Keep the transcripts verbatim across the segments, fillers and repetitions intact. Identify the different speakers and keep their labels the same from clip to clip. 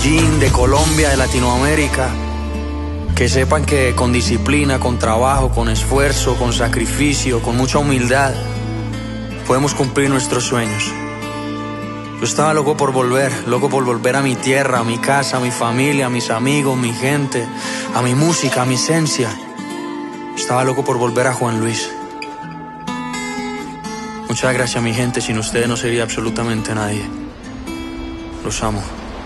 Speaker 1: Medellín, de Colombia, de Latinoamérica, que sepan que con disciplina, con trabajo, con esfuerzo, con sacrificio, con mucha humildad, podemos cumplir nuestros sueños. Yo estaba loco por volver, loco por volver a mi tierra, a mi casa, a mi familia, a mis amigos, mi gente, a mi música, a mi esencia. Estaba loco por volver a Juan Luis. Muchas gracias, mi gente. Sin ustedes no sería absolutamente nadie. Los amo.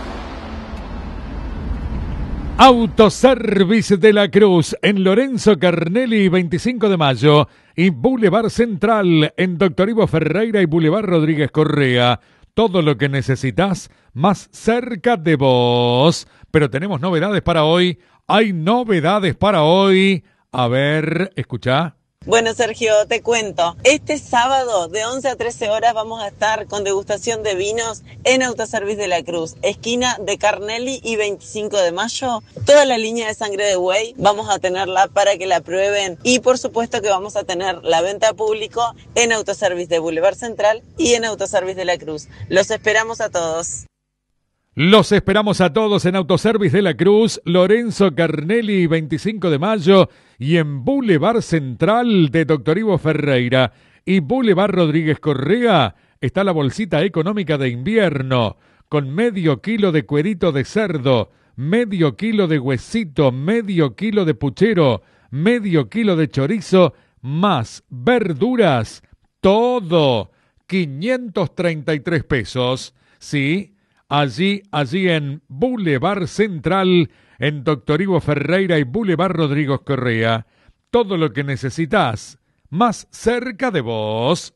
Speaker 2: Autoservice de la Cruz en Lorenzo Carnelli, veinticinco de mayo, y Boulevard Central en Doctor Ivo Ferreira y Boulevard Rodríguez Correa. Todo lo que necesitas más cerca de vos. Pero tenemos novedades para hoy. Hay novedades para hoy. A ver, escuchá.
Speaker 3: Bueno, Sergio, te cuento. Este sábado de once a trece horas vamos a estar con degustación de vinos en Autoservice de la Cruz, esquina de Carnelli y veinticinco de mayo. Toda la línea de sangre de buey vamos a tenerla para que la prueben, y por supuesto que vamos a tener la venta a público en Autoservice de Boulevard Central y en Autoservice de la Cruz. Los esperamos a todos.
Speaker 2: Los esperamos a todos en Autoservice de la Cruz, Lorenzo Carnelli, veinticinco de mayo, y en Boulevard Central de Doctor Ivo Ferreira y Boulevard Rodríguez Correa está la bolsita económica de invierno, con medio kilo de cuerito de cerdo, medio kilo de huesito, medio kilo de puchero, medio kilo de chorizo, más verduras, todo, quinientos treinta y tres pesos, ¿sí? Allí, allí en Boulevard Central, en Doctor Ivo Ferreira y Boulevard Rodríguez Correa. Todo lo que necesitas, más cerca de vos.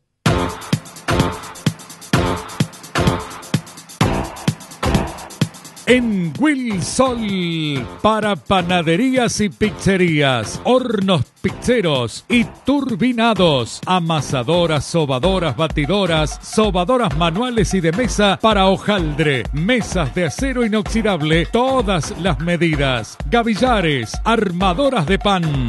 Speaker 2: En Wilsol, para panaderías y pizzerías, hornos pizzeros y turbinados, amasadoras, sobadoras, batidoras, sobadoras manuales y de mesa para hojaldre, mesas de acero inoxidable, todas las medidas, gavillares, armadoras de pan.